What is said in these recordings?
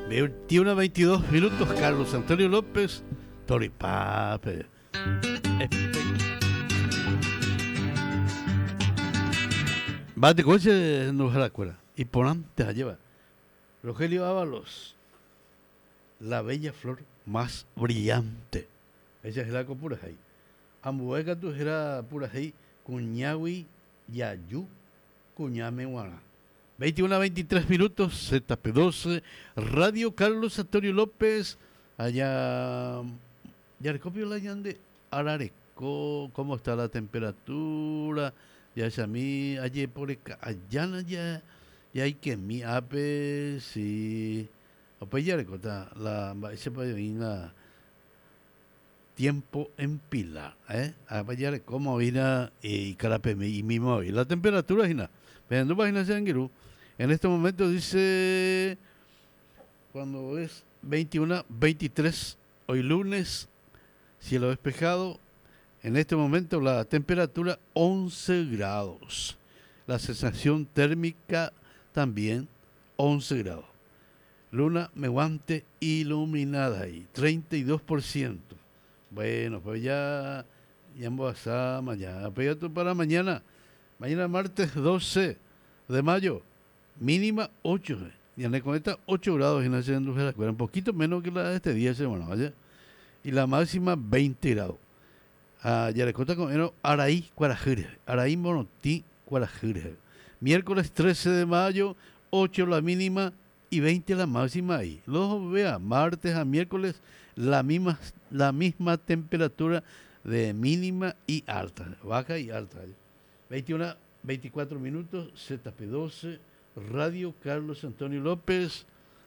21 a 22 minutos, Carlos Antonio López, Toripape. Bate coche no se la cuela. Y por antes la lleva. Rogelio Ábalos, la bella flor más brillante. Ella es la pura ahí. Ambueca tu era pura ahí. Cuñawi Yayu Cuñame Guana. 21 a 23 minutos, ZP12, Radio Carlos Antonio López, allá, ya recopio la llande Arareco, cómo está la temperatura, ya es a mí, allá por allá, ya hay que mi ape, si, pues ya recota, ese puede venir tiempo en Pilar, allá como vina y carape y mi móvil, la temperatura es nada, pero no páginas de Anguirú. En este momento dice, cuando es 21, 23, hoy lunes, cielo despejado. En este momento la temperatura 11 grados. La sensación térmica también 11 grados. Luna menguante iluminada ahí, 32%. Bueno, pues ya vamos a mañana. Pues ya para mañana. Mañana martes 12 de mayo. Mínima 8, ya le conecta 8 grados en la ciudad de Andújar, un poquito menos que la de este día de semana, ¿vale? Y la máxima 20 grados. Ya le conecta con Araí, Cuarajire, Araí, Monotí, Cuarajire. Miércoles 13 de mayo, 8 la mínima y 20 la máxima ahí. Luego vea, martes a miércoles, la misma temperatura de mínima y alta, baja y alta. 21, 24 minutos, ZP12. Radio Carlos Antonio López.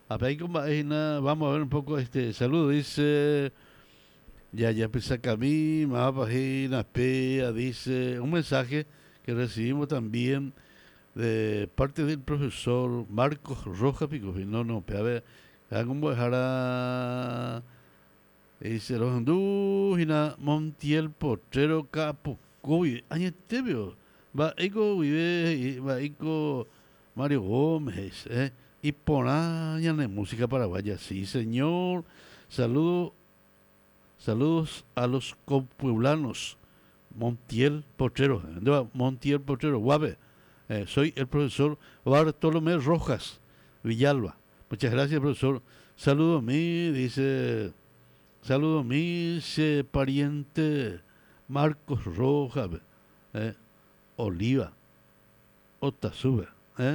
Vamos a ver un poco este saludo. Dice ya empezó a camino, más página P, dice un mensaje que recibimos también de parte del profesor Marcos Rojas Pico. No, a ver, ¿cómo dejará? Dice los Andújina, Montiel Potrero Capucoy, Añetebio, va Eco Vive, va Eco Mario Gómez, y Ponaña de música paraguaya, sí señor. Saludos a los compueblanos. Montiel Potrero, ¿dónde va? Montiel Potrero, Guave. Soy el profesor Bartolomé Rojas Villalba. Muchas gracias, profesor. Saludo a mí, dice pariente Marcos Rojas, Oliva, Otazube.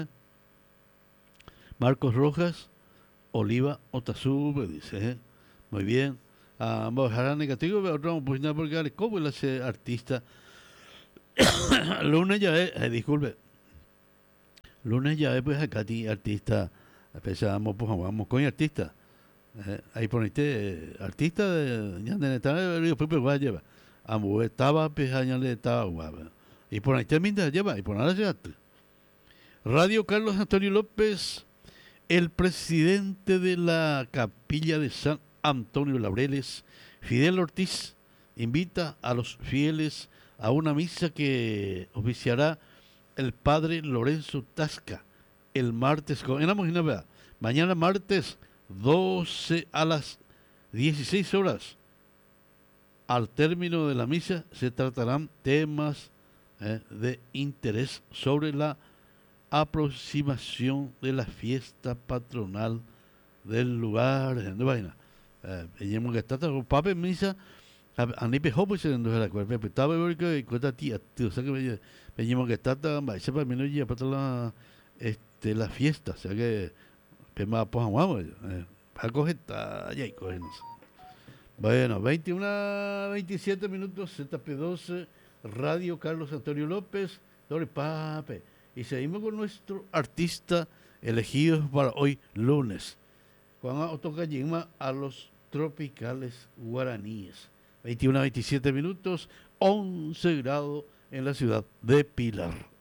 Marcos Rojas, Oliva, Otazube, dice. Muy bien. Vamos a dejar a negativo, pero vamos a poner porque como el artista. Lunes ya es, disculpe. Lunes ya es, pues acá artista. Empezamos, pues vamos con artista. Ahí poniste artista de Río Pepe Guayaba. Ambu estaba, pues allá le estaba guapa. Y por ahí termina lleva, y por nada se Radio Carlos Antonio López, el presidente de la capilla de San Antonio Laureles, Fidel Ortiz, invita a los fieles a una misa que oficiará el padre Lorenzo Tasca el martes, mañana martes 12 a las 16 horas. Al término de la misa se tratarán temas de interés sobre la aproximación de la fiesta patronal del lugar. Veníamos que está pape misa a ni pejo pues en la cuerda estaba porque cuenta tía o sea que veníamos que está ese para mí no llega para la fiesta, o sea que pema pues vamos a coger ya y cogernos. Bueno, 21 a 27 minutos, ZP12, Radio Carlos Antonio López, Pape. Y seguimos con nuestro artista elegido para hoy lunes. Juan Otocayima a los tropicales guaraníes. 21 a 27 minutos, 11 grados en la ciudad de Pilar.